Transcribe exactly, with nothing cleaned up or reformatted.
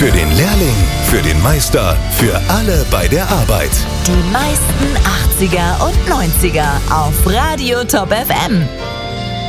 Für den Lehrling, für den Meister, für alle bei der Arbeit. Die meisten achtziger und neunziger auf Radio Top F M.